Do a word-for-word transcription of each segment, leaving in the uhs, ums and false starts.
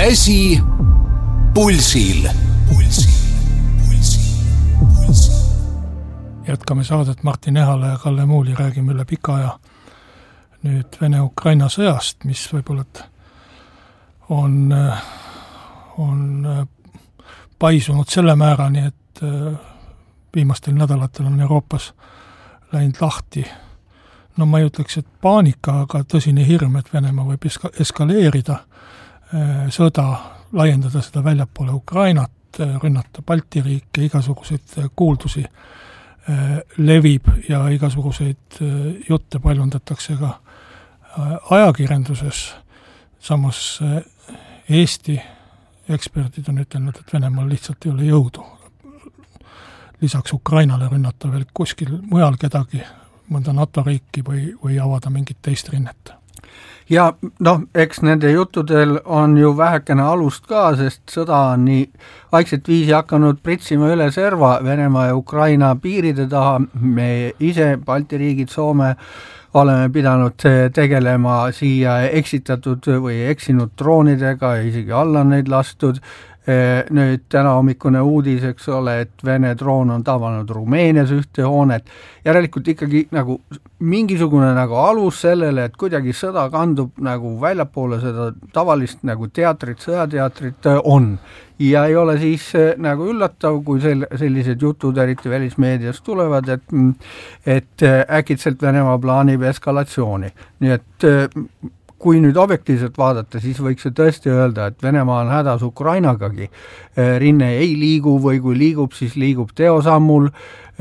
Käsi pulsil. Pulsil, pulsil, pulsil. Jätkame saadet Martin Ehala ja Kalle Muuli, räägime üle pika aja nüüd Vene-Ukraina sõjast, mis võib-olla on, on paisunud selle määrani, et viimastel nädalatel on Euroopas läinud lahti. No ma ei ütleks, et paanika, aga tõsine hirm, et Venemaa võib eska- eskaleerida sõda, laiendada seda väljapoole Ukrainat, rünnata Balti riike, igasuguseid kuuldusi levib ja igasuguseid jutte paljundatakse ka ajakirjanduses. Samas Eesti eksperdid on ütelnud, et Venemaal lihtsalt ei ole jõudu. Lisaks Ukrainale rünnata veel kuskil mujal kedagi, mõnda NATO riiki või, või avada mingit teist rinnet. Ja noh, eks nende juttudel on ju vähekene alust ka, sest sõda on nii vaikselt viisi hakanud pritsima üle serva Venemaa ja Ukraina piiride taha. Me ise, Balti riigid, Soome, oleme pidanud tegelema siia eksitatud või eksinud droonidega ja isegi alla neid lastud. Nüüd täna hommikune uudis, eks ole, et Vene droon on tabanud Rumeenias ühte hoonet. Järelikult ikkagi nagu mingisugune nagu alus sellele, et kuidagi sõda kandub nagu väljapoole seda tavalist nagu teatrit, sõjateatrit on. Ja ei ole siis nagu üllatav, kui sel, sellised jutud eriti välismeedias tulevad, et, et äkitselt Venemaa plaanib eskalatsiooni. Nii et kui nüüd objektiivselt vaadata, siis võiks see tõesti öelda, et Venemaa on hädas Ukrainagagi. Rinne ei liigu või kui liigub, siis liigub teosammul.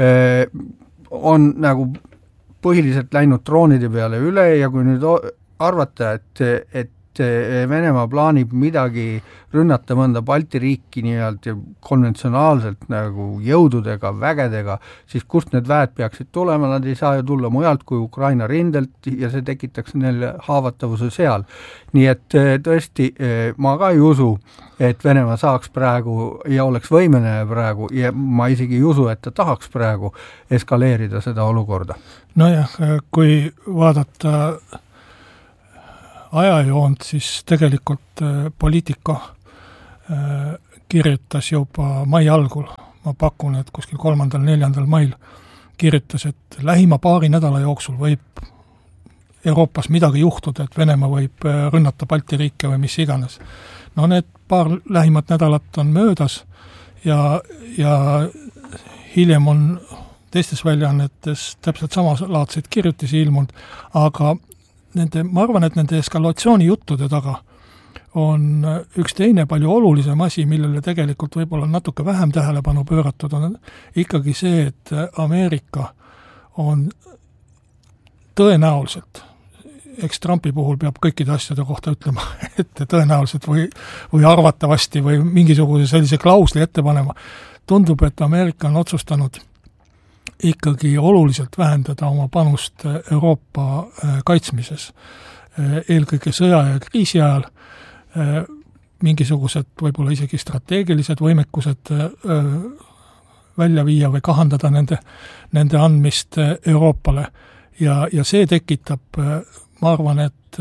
On nagu põhiliselt läinud droonide peale üle ja kui nüüd arvata, et, et Venemaa plaanib midagi rünnata mõnda Balti riiki nii-öelda konventsionaalselt nagu jõududega, vägedega, siis kust need väed peaksid tulema, nad ei saa ju tulla mujalt kui Ukraina rindelt ja see tekitaks neile haavatavuse seal. Nii et tõesti, ma ka ei usu, et Venemaa saaks praegu ja oleks võimene praegu ja ma isegi ei usu, et ta tahaks praegu eskaleerida seda olukorda. Nojah, kui vaadata ajajoont, siis tegelikult Poliitico kirjutas juba mai algul, ma pakun, et kuskil kolmandal, neljandal mail kirjutas, et lähima paari nädala jooksul võib Euroopas midagi juhtuda, et Venemaa võib rünnata Balti riike või mis iganes. No need paar lähimat nädalat on möödas ja, ja hiljem on teistes väljaannetes täpselt samalaadseid kirjutisi ilmunud, aga Nende, ma arvan, et nende eskalatsiooni juttude taga on üks teine palju olulisem asi, millele tegelikult võib-olla natuke vähem tähelepanu pööratud, on ikkagi see, et Ameerika on tõenäoliselt, eks Trumpi puhul peab kõikide asjade kohta ütlema, et tõenäoliselt või, või arvatavasti või mingisuguse sellise klausli ette panema, tundub, et Ameerika on otsustanud ikkagi oluliselt vähendada oma panust Euroopa kaitsmises. Eelkõige sõja ja kriisi ajal mingisugused võib-olla isegi strateegilised võimekused välja viia või kahandada nende, nende andmist Euroopale. Ja, ja see tekitab, ma arvan, et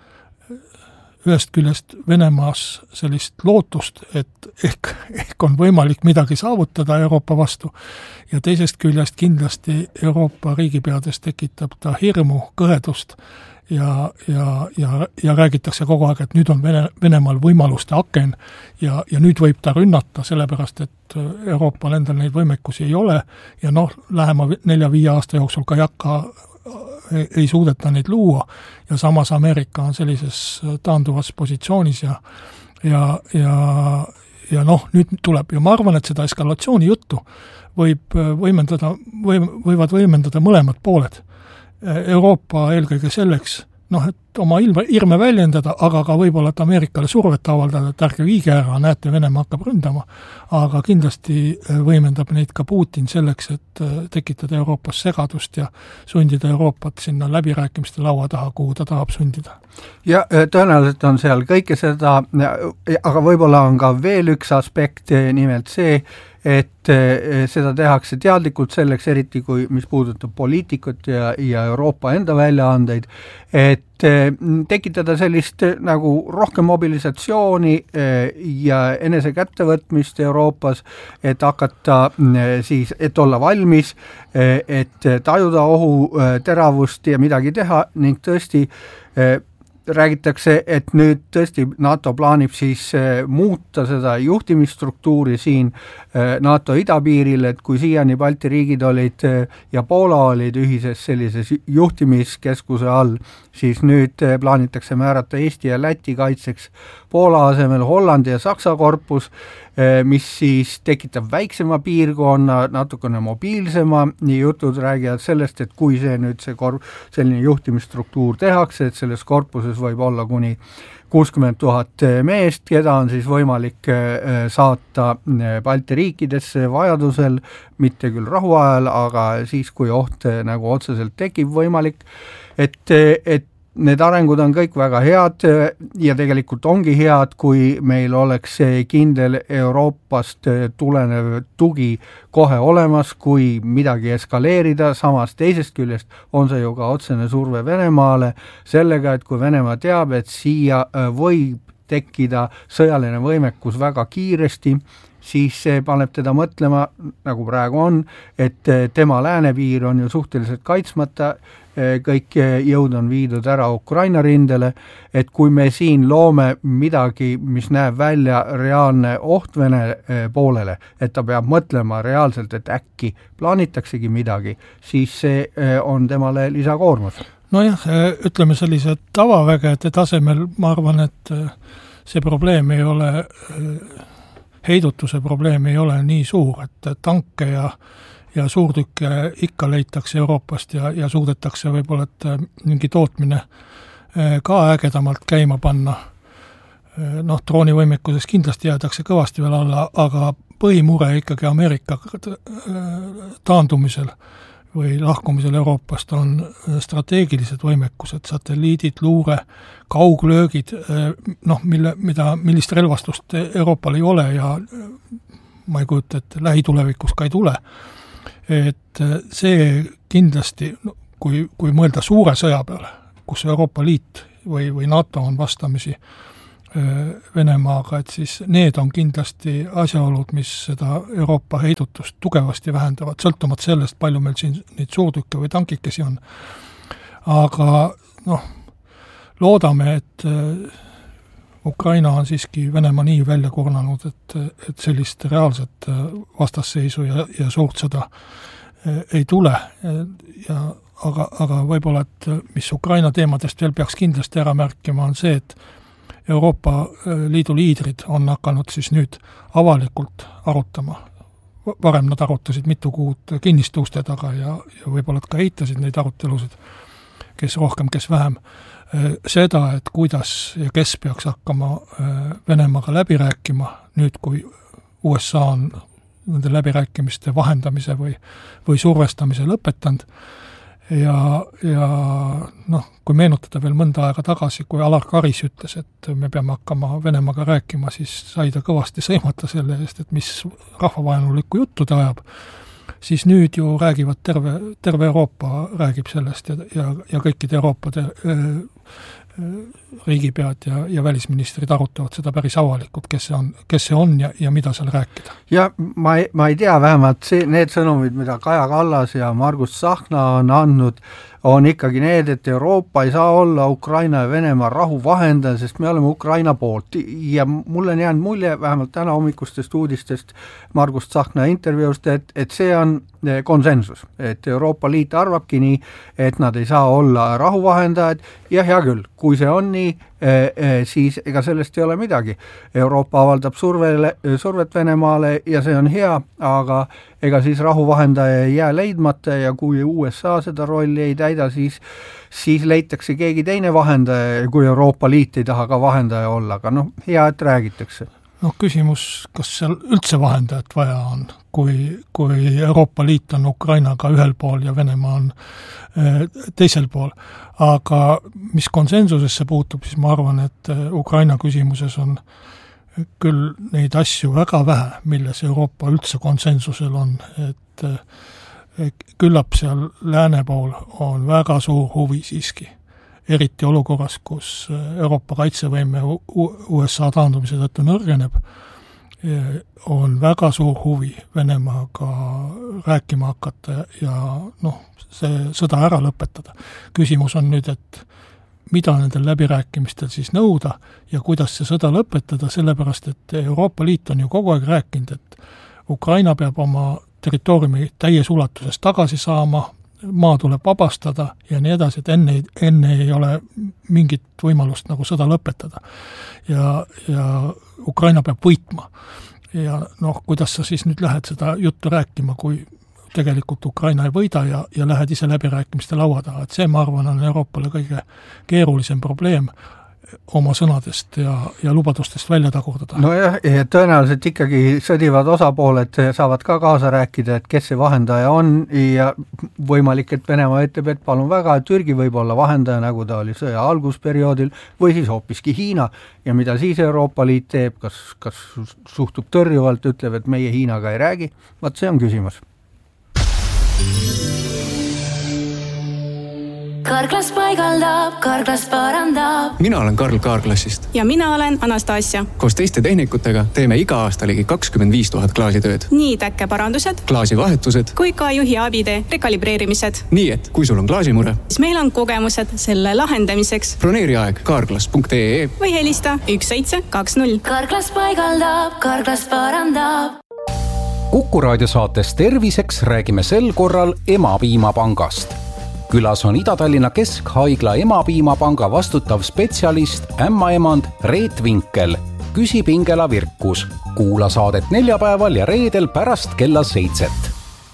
ühest küljest Venemaas sellist lootust, et ehk, ehk on võimalik midagi saavutada Euroopa vastu ja teisest küljest kindlasti Euroopa riigipeades tekitab ta hirmu, kõhedust ja, ja, ja, ja räägitakse kogu aeg, et nüüd on Vene, Venemaal võimaluste aken ja, ja nüüd võib ta rünnata, sellepärast et Euroopal endal neid võimekusi ei ole ja noh, lähema nelja-viie aasta jooksul ka jakka ei, ei suudeta neid luua ja samas Ameerika on sellises taanduvas positsioonis ja, ja, ja, ja noh, nüüd tuleb ja ma arvan, et seda eskalatsiooni juttu võib võimendada, või, võivad võimendada mõlemad pooled. Euroopa eelkõige selleks, noh, et oma hirme väljendada, aga ka võib-olla, et Ameerikale survet avaldada, et ärge viige ära, näete, Venemaa hakkab ründama, aga kindlasti võimendab neid ka Putin selleks, et tekitada Euroopas segadust ja sundida Euroopat sinna läbirääkimiste laua taha, kuhu ta tahab sundida. Ja tõenäoliselt on seal kõike seda, aga võib-olla on ka veel üks aspekt, nimelt see, et seda tehakse teadlikult selleks, eriti kui, mis puudutab poliitikut ja, ja Euroopa enda väljaandeid, et tekitada sellist nagu rohkem mobilisatsiooni ja enese kättevõtmist Euroopas, et hakata siis, et olla valmis, et tajuda ohu teravust ja midagi teha ning tõesti räägitakse, et nüüd tõesti NATO plaanib siis muuta seda juhtimisstruktuuri siin NATO idapiiril, et kui siiani Balti riigid olid ja Poola olid ühises sellises juhtimiskeskuse all, siis nüüd plaanitakse määrata Eesti ja Läti kaitseks Poola asemel Hollandi ja Saksa korpus, mis siis tekitab väiksema piirkonna, natukene mobiilsema, nii jutud räägivad sellest, et kui see nüüd see korp, selline juhtimisstruktuur tehakse, et selles korpuses võib olla kuni kuuskümmend tuhat meest, keda on siis võimalik saata Balti riikidesse vajadusel, mitte küll rahuajal, aga siis, kui oht nagu otseselt tekib võimalik, et, et need arengud on kõik väga head ja tegelikult ongi head, kui meil oleks kindel Euroopast tulenev tugi kohe olemas, kui midagi eskaleerida, samas teisest küljest on see ju ka otsene surve Venemaale sellega, et kui Venemaa teab, et siia võib tekkida sõjaline võimekus väga kiiresti, siis see paneb teda mõtlema, nagu praegu on, et tema läänepiir on ju suhteliselt kaitsmata, kõik jõud on viidud ära Ukraina rindele, et kui me siin loome midagi, mis näeb välja reaalne oht Vene poolele, et ta peab mõtlema reaalselt, et äkki plaanitaksegi midagi, siis see on temale lisakoormus. Nojah, ütleme sellise tavavägede tasemel, ma arvan, et see probleem ei ole, heidutuse probleem ei ole nii suur, et tanke ja ja suurtükke ikka leitakse Euroopast ja, ja suudetakse võib-olla, et mingi tootmine ka ägedamalt käima panna. Noh, droonivõimekuses kindlasti jäädakse kõvasti veel alla, aga põhimure ikkagi Ameerika taandumisel või lahkumisel Euroopast on strateegilised võimekused, satelliidid, luure, kauglöögid, noh, mille, mida, millist relvastust Euroopal ei ole ja ma ei kujuta, et lähitulevikus ka ei tule. Et see kindlasti, kui, kui mõelda suure sõja peale, kus Euroopa Liit või, või NATO on vastamisi Venemaaga, et siis need on kindlasti asjaolud, mis seda Euroopa heidutust tugevasti vähendavad, sõltumat sellest, palju meil siin neid suurtükke või tankikesi on. Aga noh, loodame, et Ukraina on siiski Venemaa nii välja kurnanud, et, et sellist reaalset vastasseisu ja, ja suurt sõda ei tule. Ja, aga, aga võib-olla, et mis Ukraina teemadest veel peaks kindlasti ära märkima, on see, et Euroopa Liidu liidrid on hakanud siis nüüd avalikult arutama. Varem nad arutasid mitu kuud kinniste uste taga ja, ja võib-olla ka eitasid neid arutelusid, kes rohkem, kes vähem. Seda, et kuidas ja kes peaks hakkama Venemaaga läbi rääkima, nüüd kui U S A on nende läbirääkimiste vahendamise või, või survestamise lõpetanud. Ja, ja noh, kui meenutada veel mõnda aega tagasi, kui Alar Karis ütles, et me peame hakkama Venemaaga rääkima, siis sai ta kõvasti sõimata selle eest, et mis rahvavaenulikku juttu ta ajab. Siis nüüd ju räägivad terve, terve Euroopa räägib sellest ja, ja, ja kõikide Euroopade äh, riigipead ja, ja välisministrid arutavad seda päris avalikult, kes see on, kes see on ja, ja mida seal rääkida. Ja ma ei, ma ei tea, vähemalt see, need sõnumid, mida Kaja Kallas ja Margus Tsahkna on andnud, on ikkagi need, et Euroopa ei saa olla Ukraina ja Venemaa rahu vahendaja, sest me oleme Ukraina poolt. Ja mulle on jäänud mulje, vähemalt täna hommikustest uudistest Margus Tsahkna intervjuust, et, et see on konsensus, et Euroopa Liit arvabki nii, et nad ei saa olla rahuvahendajad ja hea küll, kui see on nii, siis ega sellest ei ole midagi. Euroopa avaldab survele, survet Venemaale ja see on hea, aga ega siis rahuvahendaja ei jää leidmata ja kui U S A seda rolli ei täida, siis, siis leitakse keegi teine vahendaja, kui Euroopa Liit ei taha ka vahendaja olla, aga noh, hea, et räägitakse. Noh, küsimus, kas seal üldse vahendajat vaja on, kui, kui Euroopa Liit on Ukrainaga ühel pool ja Venemaa on e, teisel pool. Aga mis konsensusesse puutub, siis ma arvan, et Ukraina küsimuses on küll neid asju väga vähe, milles Euroopa üldse konsensusel on, et küllap seal lääne pool on väga suur huvi siiski. Eriti olukorras, kus Euroopa kaitsevõime U S A taandumise tõttu nõrgeneb, on väga suur huvi Venemaaga rääkima hakata ja noh, see sõda ära lõpetada. Küsimus on nüüd, et mida nendel läbirääkimistel siis nõuda ja kuidas see sõda lõpetada, sellepärast et Euroopa Liit on ju kogu aeg rääkinud, et Ukraina peab oma territooriumi täies ulatuses tagasi saama, maa tuleb vabastada ja nii edasi, et enne, enne ei ole mingit võimalust nagu sõda lõpetada. Ja, ja Ukraina peab võitma. Ja noh, kuidas sa siis nüüd lähed seda juttu rääkima, kui tegelikult Ukraina ei võida ja, ja lähed ise läbirääkimiste laua taha. Et see, ma arvan, on Euroopale kõige keerulisem probleem oma sõnadest ja, ja lubadustest välja tagurdada. No jah, tõenäoliselt ikkagi sõdivad osapooled saavad ka kaasa rääkida, et kes see vahendaja on ja võimalik, et Venemaa ütleb, et palun väga, et Türgi võib olla vahendaja, nagu ta oli sõja algusperioodil, või siis hoopiski Hiina ja mida siis Euroopa Liit teeb, kas, kas suhtub tõrjuvalt, ütleb, et meie Hiinaga ei räägi, vaat see on küsimus. Karklas paigaldab, Karklas parandab. Mina olen Karl Kaarklassist. Ja mina olen Anastasia. Koos teiste tehnikutega teeme iga aasta ligi kakskümmend viis tuhat klaasitööd. Nii täkkeparandused, klaasivahetused kui ka juhi abide rekalibreerimised. Nii et, kui sul on klaasimure, siis meil on kogemused selle lahendamiseks. Broneeri aeg karklas punkt ee või helista üks seitse kaks null. Karklas paigaldab, Karklas parandab. Kuku raadiosaates Terviseks räägime sel korral Emapiimapangast. Külas on Ida-Tallinna Keskhaigla Emapiimapanga vastutav spetsialist ämmaemand Reet Vinkel. Küsib Ingela Virkus. Kuula saadet neljapäeval ja reedel pärast kella seitset.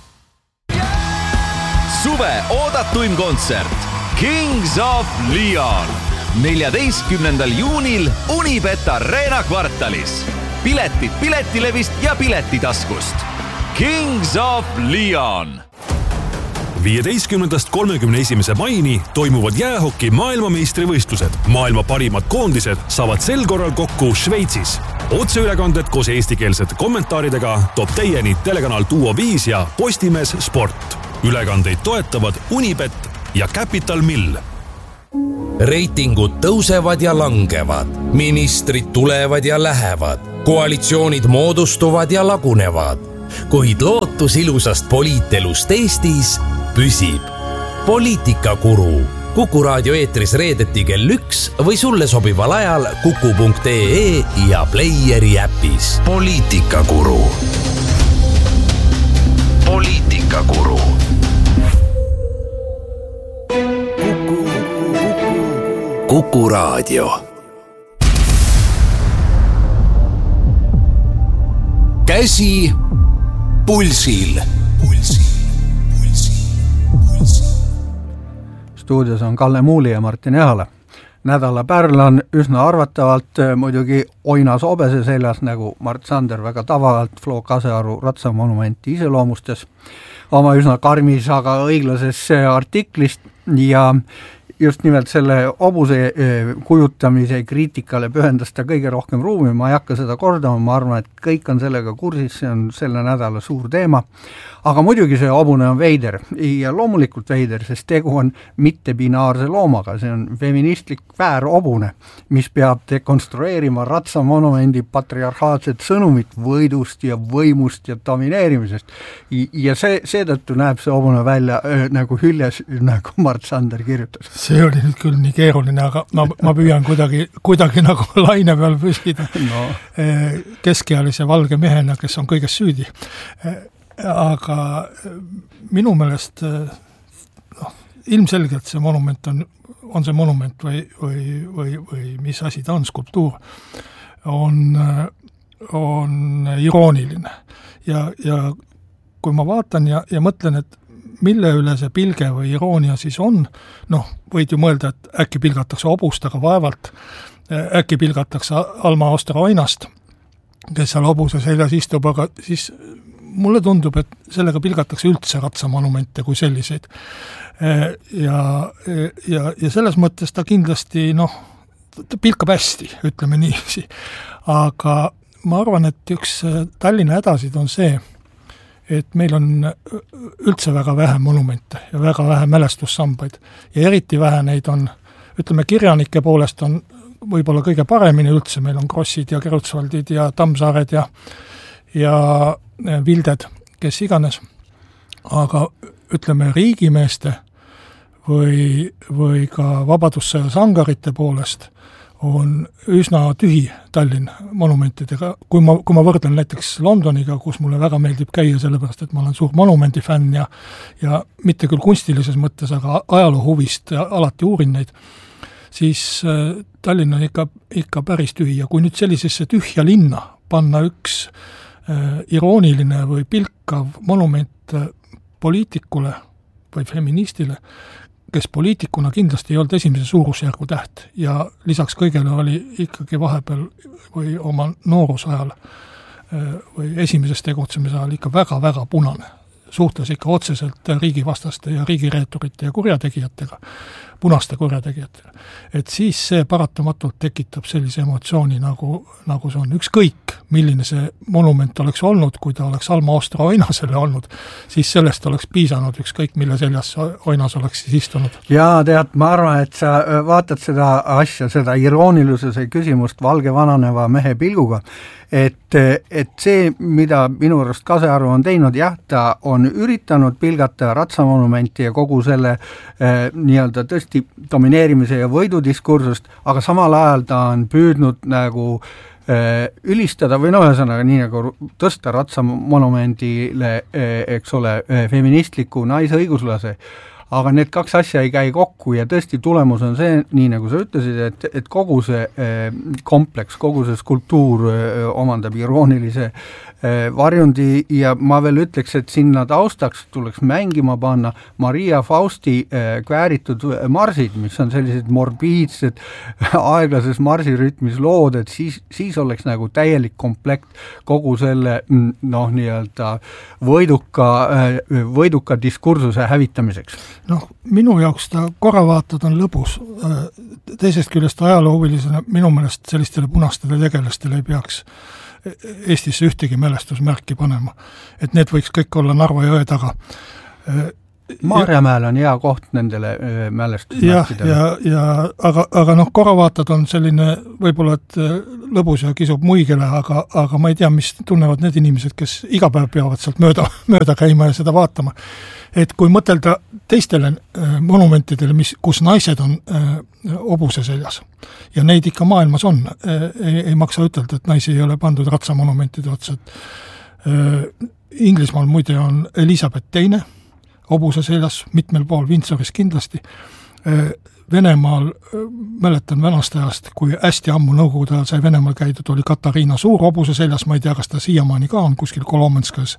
Suve oodatuim kontsert Kings of Leon neljateistkümnendal juunil Unibet Arena kvartalis. Piletid Piletilevist ja Piletitaskust. Kings of Leon. viieteistkümnendast kolmekümne esimese maini toimuvad jäähoki maailmameistrivõistlused. Maailma parimad koondised saavad sel korral kokku Šveitsis. Otseülekanded koos eestikeelsete kommentaaridega toob teieni telekanal Duo viis ja Postimees Sport. Ülekandeid toetavad Unibet ja Capital Mill. Reitingud tõusevad ja langevad. Ministrid tulevad ja lähevad. Koalitsioonid moodustuvad ja lagunevad. Kuid lootus ilusast poliitelust Eestis püsib. Poliitikakuru. Kuku raadio eetris reedeti kell üks või sulle sobival ajal kuku punkt ee ja Playeri äpis. Poliitikakuru. Poliitikakuru. Kuku, kuku, kuku raadio. Käsi pulsil. Pulsil. Stuudios on Kalle Muuli ja Martin Ehala. Nädala pärl on üsna arvatavalt muidugi oinas obese seljas, nagu Mart Sander väga tavalalt Flo Kasearu ratsamonumenti iseloomustes oma üsna karmis, aga õiglases artiklist ja just nimelt selle obuse kujutamise kriitikale pühendas ta kõige rohkem ruumi, ma ei hakka seda kordama, ma arvan, et kõik on sellega kursis, see on selle nädala suur teema. Aga muidugi see hobune on veider ja loomulikult veider, sest tegu on mittebinaarse loomaga, see on feministlik väärobune, mis peab dekonstrueerima ratsamonumendi patriarhaalset sõnumit võidust ja võimust ja domineerimisest. Ja see, seetõttu näeb see hobune välja äh, nagu hüljes, nagu Mart Sander kirjutas. See oli nüüd küll nii keeruline, aga ma, ma püüan kuidagi, kuidagi nagu laine peal püsida no. Keskealise valge mehena, kes on kõiges süüdi. Aga minu meelest noh, ilmselgelt see monument on, on see monument või, või, või, või mis asi ta on, skulptuur, on, on irooniline. Ja, ja kui ma vaatan ja, ja mõtlen, et mille üle see pilge või iroonia siis on, noh, võid ju mõelda, et äkki pilgatakse obust, aga vaevalt, äkki pilgatakse Alma Oster Oinast, kes seal obuse seljas istub, aga siis mulle tundub, et sellega pilgatakse üldse ratsamonumente kui selliseid. Ja, ja, ja selles mõttes ta kindlasti, noh, ta pilkab hästi, ütleme niiviisi. aga ma arvan, et üks Tallinna hädasid on see, et meil on üldse väga vähe monumente ja väga vähe mälestussambaid ja eriti vähe neid on, ütleme, kirjanike poolest on võib-olla kõige paremini üldse, meil on Krossid ja Kreutzwaldid ja Tammsaared ja, ja Vilded, kes iganes, aga ütleme, riigimeeste või, või ka vabadussõja sangarite poolest on üsna tühi Tallinn monumentidega, kui ma, kui ma võrdlen näiteks Londoniga, kus mulle väga meeldib käia, sellepärast et ma olen suur monumendi fänn ja, ja mitte küll kunstilises mõttes, aga ajaloo huvist ja alati uurin neid, siis Tallinn on ikka, ikka päris tühi ja kui nüüd sellisesse tühja linna panna üks äh, irooniline või pilkav monument poliitikule või feministile, kes poliitikuna kindlasti ei olnud esimese suurusjärgu täht ja lisaks kõigele oli ikkagi vahepeal või oma noorusajal või esimeses tegutsemise ajal ikka väga-väga punane. Suhtles ikka otseselt riigivastaste ja riigireeturite ja kurjategijatega, punaste kurjategijatega. Et siis see paratamatult tekitab sellise emotsiooni, nagu, nagu see on. Ükskõik, milline see monument oleks olnud, kui ta oleks Alma Ostra Oinasele olnud, siis sellest oleks piisanud ükskõik, mille seljas Oinas oleks siis istunud. Jaa, tead, ma arvan, et sa vaatad seda asja, seda iroonilisuse küsimust valge vananeva mehe pilguga, et, et see, mida minu arust Kasearu on teinud, jah, ta on üritanud pilgata ratsamonumenti ja kogu selle eh, nii-öelda tõesti domineerimise ja võidudiskursust, aga samal ajal ta on püüdnud nagu eh, ülistada või no ühesõnaga nii nagu tõsta ratsamonumendile, eh, eks ole, eh, feministliku naisõiguslase. Aga need kaks asja ei käi kokku ja tõesti tulemus on see, nii nagu sa ütlesid, et, et kogu see eh, kompleks, kogu see skulptuur eh, omandab iroonilise eh, varjundi ja ma veel ütleks, et sinna taustaks tuleks mängima panna Maria Fausti eh, kääritud marsid, mis on sellised morbiidsed, aeglases marsirütmis lood, et siis, siis oleks nagu täielik komplekt kogu selle noh, nii-öelda võiduka, eh, võiduka diskursuse hävitamiseks. Noh, minu jaoks ta korra vaatad on lõbus. Teisest küljest ajaloohuvilisena minu meelest sellistele punastele tegelastele ei peaks Eestisse ühtegi mälestusmärki panema. Et need võiks kõik olla Narva jõe taga. Maarjamäel on hea koht nendele mälestusmärkidele. Ja, ja, ja, aga, aga noh, korra vaatad on selline võib-olla, et lõbus ja kisub muigele, aga, aga ma ei tea, mis tunnevad need inimesed, kes iga päev peavad sealt mööda, mööda käima ja seda vaatama. Et kui mõtelda teistele äh, monumentidele, mis, kus naised on äh, obuse seljas ja neid ikka maailmas on, äh, ei, ei maksa ütelda, et naisi ei ole pandud ratsamonumentide otsa. Äh, Inglismaal muide on Elisabeth teine obuse seljas, mitmel pool Windsoris kindlasti. Äh, Venemaal, äh, mäletan venast ajast, kui hästi ammu nõukogude ajal sai Venemaal käidud, oli Katariina Suur obuse seljas, ma ei tea, kas ta siiamaani ka on kuskil Kolomenskas.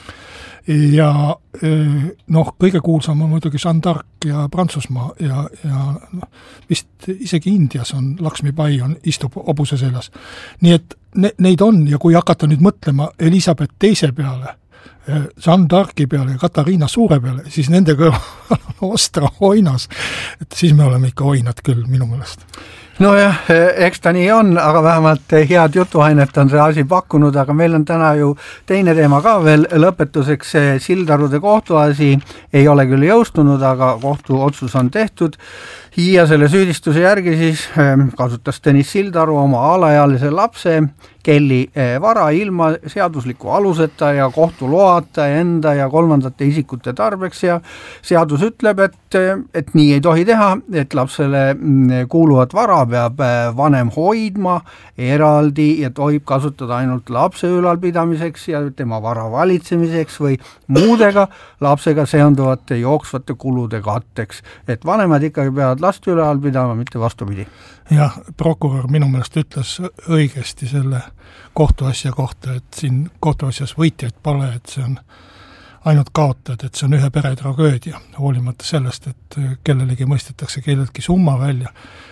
Ja noh, kõige kuulsam on muidugi Jeanne d'Arc ja Prantsusmaa ja, ja noh, vist isegi Indias on Laksmi Bai on, istub obuse seljas. Nii et ne, neid on ja kui hakata nüüd mõtlema Elisabeth teise peale, Jeanne d'Arci peale ja Katariina Suure peale, siis nende kõrval on Ostra Oinas, et siis me oleme ikka oinad küll minu meelest. No jah, eks ta nii on, aga vähemalt head jutuainet on see asi pakkunud, aga meil on täna ju teine teema ka veel lõpetuseks. Sildarude kohtuasi ei ole küll jõustunud, aga kohtuotsus on tehtud ja selle süüdistuse järgi siis kasutas Tõnis Sildaru oma alaealise lapse Kelly vara ilma seadusliku aluseta ja kohtuloata enda ja kolmandate isikute tarbeks ja seadus ütleb, et, et nii ei tohi teha, et lapsele kuuluvat vara peab vanem hoidma eraldi ja tohib kasutada ainult lapse ülalpidamiseks ja tema vara valitsemiseks või muudega lapsega seonduvate jooksvate kulude katteks. Et vanemad ikkagi peavad last ülal pidama, mitte vastupidi. Jah, prokurör minu meelest ütles õigesti selle kohtuasja kohta, et siin kohtuasjas võitjaid pole, et see on ainult kaotajad, et see on ühe pere tragöödia, hoolimata sellest, et kellelegi mõistetakse kelleltki summa välja.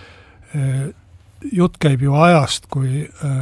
Jutt käib ju ajast, kui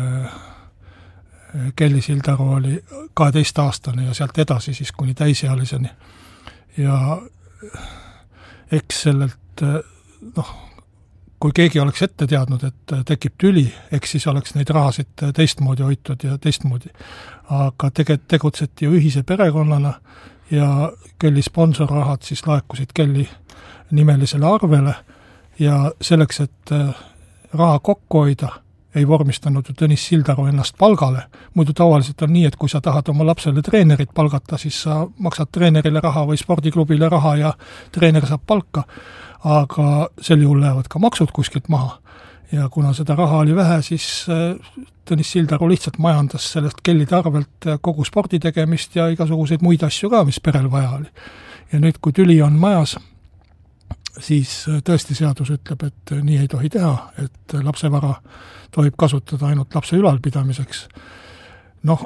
Kelly Sildaru oli kaheteist aastane ja sealt edasi siis kuni täisealiseni. Ja eks sellelt, noh, kui keegi oleks ette teadnud, et tekib tüli, eks siis oleks neid rahasid teistmoodi hoitud ja teistmoodi. Aga tegelikult tegutseti ju ühise perekonnana ja Kelly sponsorrahad siis laekusid Kelly nimelisele arvele ja selleks, et raha kokku hoida, ei vormistanud ju Tõnis Sildaru ennast palgale. Muidu tavaliselt on nii, et kui sa tahad oma lapsele treenerit palgata, siis sa maksad treenerile raha või spordiklubile raha ja treener saab palka. Aga sel juhul lähevad ka maksud kuskilt maha. Ja kuna seda raha oli vähe, siis Tõnis Sildaru lihtsalt majandas sellest Kellide arvelt kogu spordi tegemist ja igasuguseid muid asju ka, mis perel vaja oli. Ja nüüd, kui tüli on majas, siis tõesti seadus ütleb, et nii ei tohi teha, et lapsevara tohib kasutada ainult lapse ülalpidamiseks. Noh,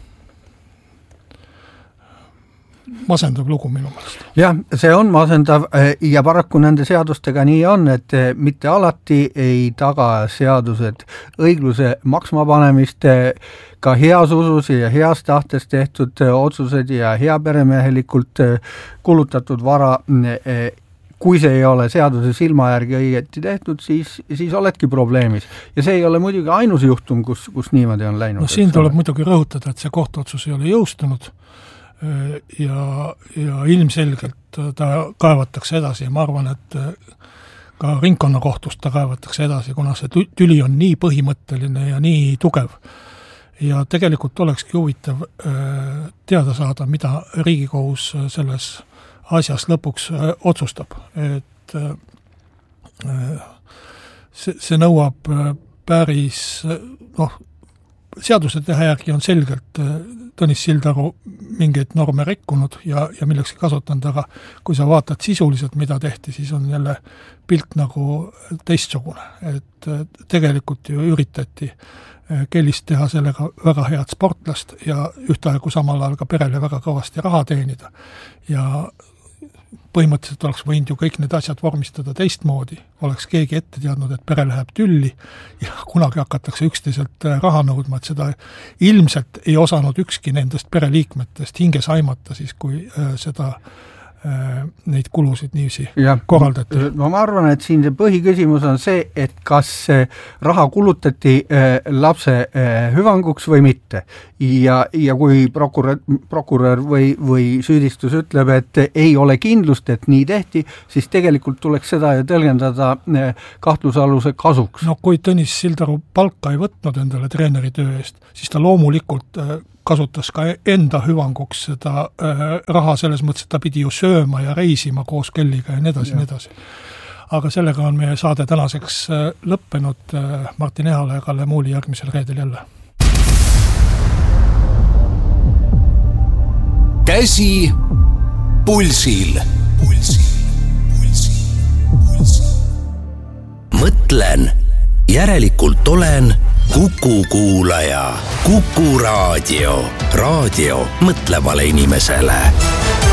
masendav lugu minu meelest. Jah, see on masendav ja paraku nende seadustega nii on, et mitte alati ei taga seadused õigluse maksmapanemist, ka heas usus ja heas tahtes tehtud otsused ja hea peremehelikult kulutatud vara, kui see ei ole seaduse silma järgi õieti tehtud, siis, siis oledki probleemis. Ja see ei ole muidugi ainus juhtum, kus, kus niimoodi on läinud. No siin tuleb muidugi rõhutada, et see kohtuotsus ei ole jõustunud ja, ja ilmselgelt ta kaevatakse edasi ja ma arvan, et ka ringkonnakohtust ta kaevatakse edasi, kuna see tüli on nii põhimõtteline ja nii tugev. Ja tegelikult olekski huvitav teada saada, mida Riigikohus selles asjas lõpuks otsustab, et see, see nõuab päris, noh, seaduse teha järgi on selgelt Tõnis Sildaru mingeid norme rekkunud ja, ja milleks kasutanud, aga kui sa vaatad sisuliselt, mida tehti, siis on jälle pilt nagu teistsugune, et tegelikult ju üritati Kellist teha sellega väga head sportlast ja ühtaegu samal ajal ka perele väga kõvasti raha teenida ja põhimõtteliselt oleks võinud ju kõik need asjad vormistada teistmoodi, oleks keegi ette teadnud, et pere läheb tülli ja kunagi hakatakse üksteiselt raha nõudma, et seda ilmselt ei osanud ükski nendest pereliikmetest hinges aimata siis, kui seda neid kulusid niiviisi ja, korraldati. No ma arvan, et siin see põhiküsimus on see, et kas raha kulutati lapse hüvanguks või mitte. Ja, ja kui prokurör, prokurör või, või süüdistus ütleb, et ei ole kindlust, et nii tehti, siis tegelikult tuleks seda tõlgendada kahtlusaluse kasuks. No kui Tõnis Sildaru palka ei võtnud endale treeneri töö eest, siis ta loomulikult kasutas ka enda hüvanguks seda äh, raha selles mõttes, et ta pidi ju sööma ja reisima koos Kelliga ja nii edasi, nii edasi. Aga sellega on meie saade tänaseks äh, lõppenud. Äh, Martin Ehale ja Kalle Muuli järgmisel reedel jälle. Käsi pulsil. Pulsil, pulsil, pulsil. Mõtlen, järelikult olen Kuku kuulaja. Kuku raadio. Raadio mõtlevale inimesele.